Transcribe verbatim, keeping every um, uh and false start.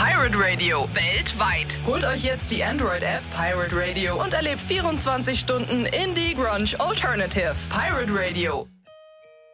Pirate Radio, weltweit. Holt euch jetzt die Android-App Pirate Radio und erlebt vierundzwanzig Stunden Indie Grunge Alternative. Pirate Radio.